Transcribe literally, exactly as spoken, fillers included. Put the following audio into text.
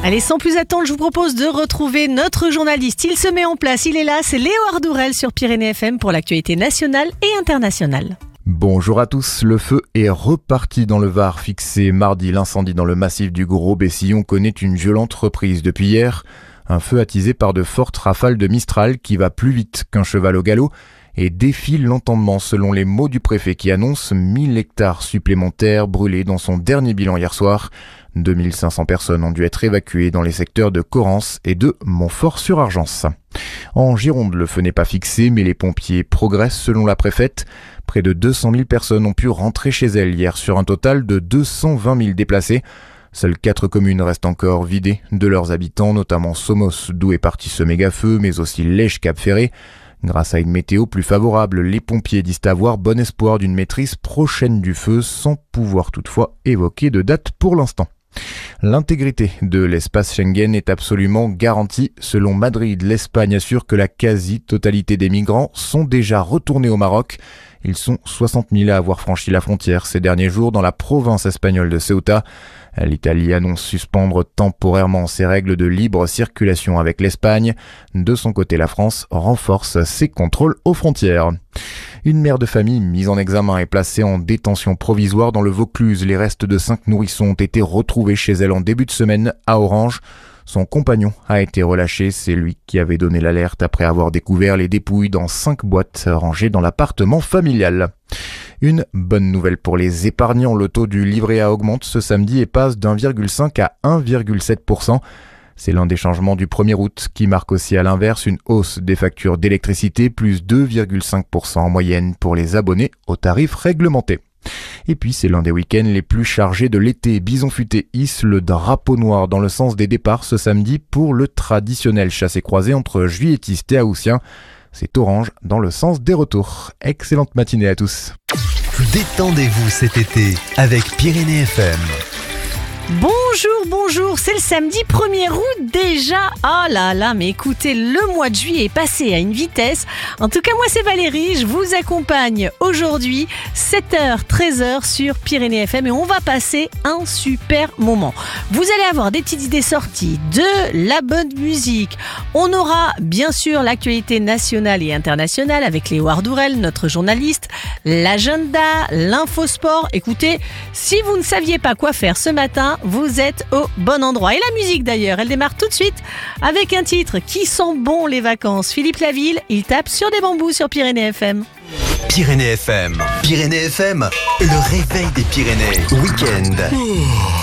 Allez, sans plus attendre, je vous propose de retrouver notre journaliste. Il se met en place, il est là, c'est Léo Ardourel sur Pyrénées F M pour l'actualité nationale et internationale. Bonjour à tous, le feu est reparti dans le Var. Fixé mardi, l'incendie dans le massif du Gros-Bessillon connaît une violente reprise depuis hier. Un feu attisé par de fortes rafales de Mistral qui va plus vite qu'un cheval au galop et défie l'entendement selon les mots du préfet qui annonce mille hectares supplémentaires brûlés dans son dernier bilan hier soir. deux mille cinq cents personnes ont dû être évacuées dans les secteurs de Corrence et de Montfort-sur-Argence. En Gironde, le feu n'est pas fixé, mais les pompiers progressent selon la préfète. Près de deux cent mille personnes ont pu rentrer chez elles hier sur un total de deux cent vingt mille déplacés. Seules quatre communes restent encore vidées de leurs habitants, notamment Somos, d'où est parti ce méga-feu, mais aussi Lège-Cap-Ferré. Grâce à une météo plus favorable, les pompiers disent avoir bon espoir d'une maîtrise prochaine du feu, sans pouvoir toutefois évoquer de date pour l'instant. L'intégrité de l'espace Schengen est absolument garantie. Selon Madrid, l'Espagne assure que la quasi-totalité des migrants sont déjà retournés au Maroc. Ils sont soixante mille à avoir franchi la frontière ces derniers jours dans la province espagnole de Ceuta. L'Italie annonce suspendre temporairement ses règles de libre circulation avec l'Espagne. De son côté, la France renforce ses contrôles aux frontières. Une mère de famille mise en examen est placée en détention provisoire dans le Vaucluse. Les restes de cinq nourrissons ont été retrouvés chez elle en début de semaine à Orange. Son compagnon a été relâché, c'est lui qui avait donné l'alerte après avoir découvert les dépouilles dans cinq boîtes rangées dans l'appartement familial. Une bonne nouvelle pour les épargnants, le taux du livret A augmente ce samedi et passe d'un virgule cinq à un virgule sept pour cent. C'est l'un des changements du premier août qui marque aussi à l'inverse une hausse des factures d'électricité, plus deux virgule cinq pour cent en moyenne pour les abonnés aux tarifs réglementés. Et puis c'est l'un des week-ends les plus chargés de l'été. Bison Futé hisse le drapeau noir dans le sens des départs ce samedi pour le traditionnel chassé-croisé entre juilletistes et haussiens. C'est orange dans le sens des retours. Excellente matinée à tous. Détendez-vous cet été avec Pyrénées F M. Bonjour, bonjour, c'est le samedi premier août déjà. Oh là là, mais écoutez, le mois de juillet est passé à une vitesse. En tout cas, moi c'est Valérie, je vous accompagne aujourd'hui, sept heures, treize heures sur Pyrénées F M et on va passer un super moment. Vous allez avoir des petites idées sorties, de la bonne musique. On aura bien sûr l'actualité nationale et internationale avec Léo Ardourel, notre journaliste, l'agenda, l'infosport. Écoutez, si vous ne saviez pas quoi faire ce matin, vous êtes au bon endroit. Et la musique d'ailleurs, elle démarre tout de suite avec un titre qui sent bon les vacances. Philippe Laville, il tape sur des bambous sur Pyrénées F M. Pyrénées F M. Pyrénées F M, le réveil des Pyrénées. Week-end.